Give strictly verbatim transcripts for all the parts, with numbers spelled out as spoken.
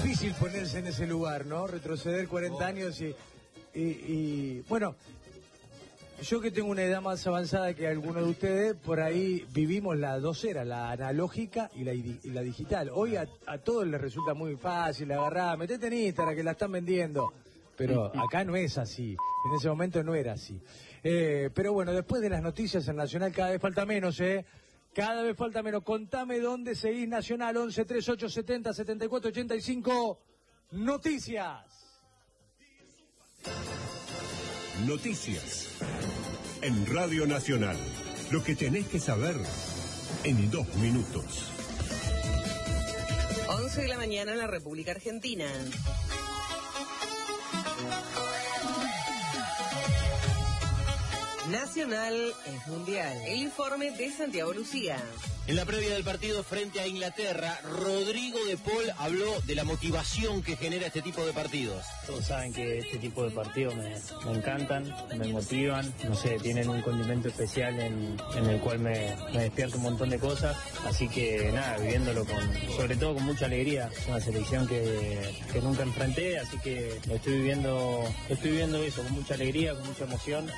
difícil ponerse en ese lugar, ¿no? Retroceder cuarenta años y, y, y... Bueno, yo que tengo una edad más avanzada que algunos de ustedes, por ahí vivimos las dos eras, la analógica y la, y la digital. Hoy a, a todos les resulta muy fácil agarrar, metete en Instagram que la están vendiendo. Pero acá no es así, en ese momento no era así. Eh, pero bueno, después de las noticias en Nacional cada vez falta menos, ¿eh? Cada vez falta menos. Contame dónde seguís Nacional, once treinta y ocho setenta setenta y cuatro ochenta y cinco. Noticias. Noticias. En Radio Nacional. Lo que tenés que saber en dos minutos. once de la mañana en la República Argentina. Nacional es mundial. El informe de Santiago Lucía. En la previa del partido frente a Inglaterra, Rodrigo de Paul habló de la motivación que genera este tipo de partidos. Todos saben que este tipo de partidos me, me encantan, me motivan, no sé, tienen un condimento especial en, en el cual me, me despierta un montón de cosas, así que nada, viviéndolo con, sobre todo con mucha alegría. Es una selección que, que nunca enfrenté, así que lo estoy viviendo, estoy viviendo eso con mucha alegría, con mucha emoción.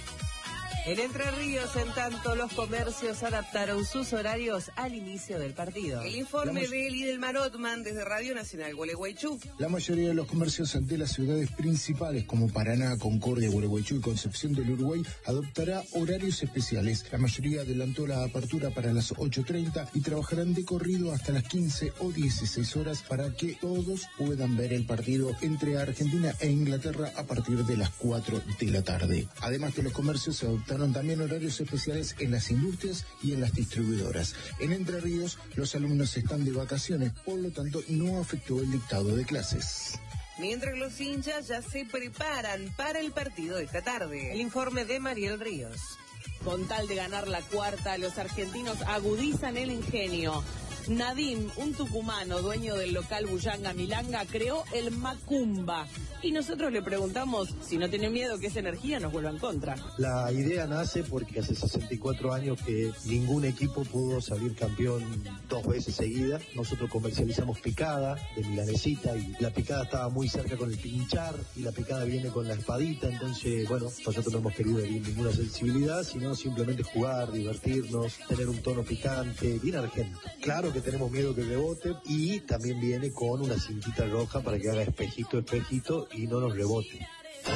En Entre Ríos, en tanto, los comercios adaptaron sus horarios al inicio del partido. El informe de Lidelmar Ottman desde Radio Nacional Gualeguaychú. La mayoría de los comercios ante las ciudades principales como Paraná, Concordia, Gualeguaychú y Concepción del Uruguay adoptará horarios especiales. La mayoría adelantó la apertura para las ocho treinta y trabajarán de corrido hasta las quince o dieciséis horas para que todos puedan ver el partido entre Argentina e Inglaterra a partir de las cuatro de la tarde. Además de los comercios, se adoptaron también horarios especiales en las industrias y en las distribuidoras. En Entre Ríos, los alumnos están de vacaciones, por lo tanto no afectó el dictado de clases. Mientras los hinchas ya se preparan para el partido de esta tarde. El informe de Mariel Ríos. Con tal de ganar la cuarta, los argentinos agudizan el ingenio. Nadim, un tucumano, dueño del local Bullanga Milanga, creó el Macumba. Y nosotros le preguntamos si no tiene miedo que esa energía nos vuelva en contra. La idea nace porque hace sesenta y cuatro años que ningún equipo pudo salir campeón dos veces seguidas. Nosotros comercializamos picada de milanesita y la picada estaba muy cerca con el pinchar y la picada viene con la espadita. Entonces, bueno, nosotros no hemos querido herir ninguna sensibilidad, sino simplemente jugar, divertirnos, tener un tono picante, bien argento. Claro que tenemos miedo que rebote y también viene con una cintita roja para que haga espejito, espejito y no nos rebote.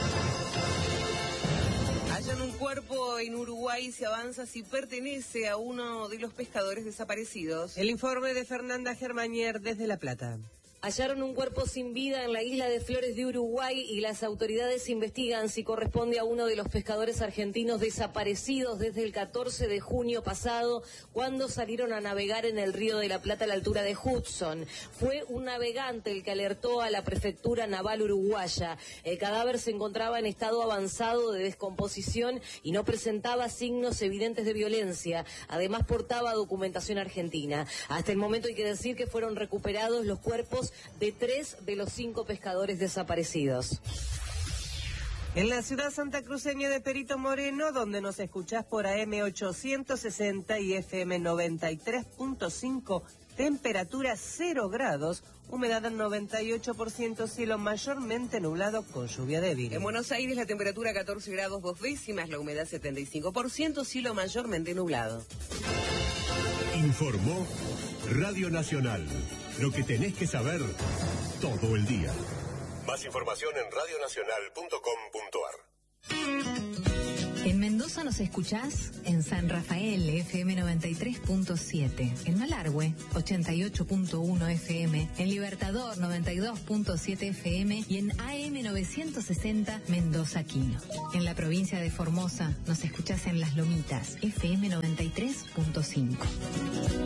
Hallan un cuerpo en Uruguay, se avanza si pertenece a uno de los pescadores desaparecidos. El informe de Fernanda Germanier desde La Plata. Hallaron un cuerpo sin vida en la isla de Flores de Uruguay y las autoridades investigan si corresponde a uno de los pescadores argentinos desaparecidos desde el catorce de junio pasado, cuando salieron a navegar en el río de la Plata a la altura de Hudson. Fue un navegante el que alertó a la prefectura naval uruguaya. El cadáver se encontraba en estado avanzado de descomposición y no presentaba signos evidentes de violencia. Además, portaba documentación argentina. Hasta el momento hay que decir que fueron recuperados los cuerpos de tres de los cinco pescadores desaparecidos. En la ciudad santacruceña de Perito Moreno, donde nos escuchás por A M ochocientos sesenta y F M noventa y tres punto cinco, temperatura cero grados, humedad al noventa y ocho por ciento, cielo mayormente nublado con lluvia débil. En Buenos Aires la temperatura catorce grados dos décimas, la humedad setenta y cinco por ciento, cielo mayormente nublado. Informó Radio Nacional. Lo que tenés que saber todo el día. Más información en radio nacional punto com punto ar. En Mendoza nos escuchás en San Rafael, F M noventa y tres punto siete, en Malargüe, ochenta y ocho punto uno F M, en Libertador, noventa y dos punto siete F M y en A M novecientos sesenta Mendoza Quino. En la provincia de Formosa nos escuchás en Las Lomitas, F M noventa y tres punto cinco.